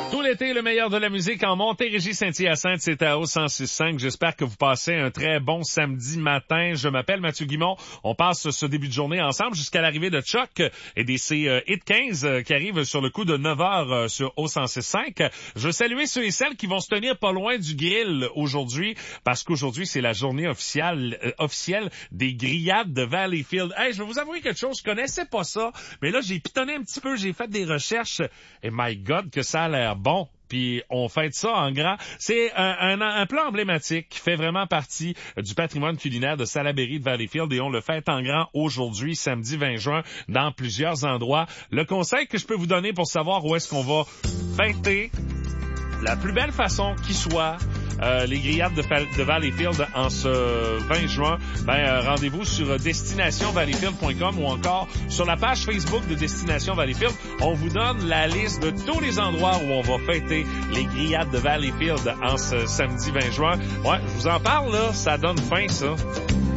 Tout l'été, le meilleur de la musique en Montérégie-Saint-Hyacinthe, c'est à O106.5. J'espère que vous passez un très bon samedi matin. Je m'appelle Mathieu Guimont. On passe ce début de journée ensemble jusqu'à l'arrivée de Chuck et des Hit 15 qui arrivent sur le coup de 9h sur O106.5. Je veux saluer ceux et celles qui vont se tenir pas loin du grill aujourd'hui parce qu'aujourd'hui, c'est la journée officielle des grillades de Valleyfield. Hey, je vais vous avouer quelque chose, je connaissais pas ça, mais là, j'ai pitonné un petit peu, j'ai fait des recherches et my God, que ça a l'air bon. Puis on fête ça en grand. C'est un plat emblématique qui fait vraiment partie du patrimoine culinaire de Salaberry de Valleyfield et on le fête en grand aujourd'hui, samedi 20 juin, dans plusieurs endroits. Le conseil que je peux vous donner pour savoir où est-ce qu'on va fêter la plus belle façon qui soit les grillades de Valleyfield en ce 20 juin, rendez-vous sur destinationvalleyfield.com ou encore sur la page Facebook de Destination Valleyfield. On vous donne la liste de tous les endroits où on va fêter les grillades de Valleyfield en ce samedi 20 juin. Ouais, je vous en parle là, ça donne faim ça.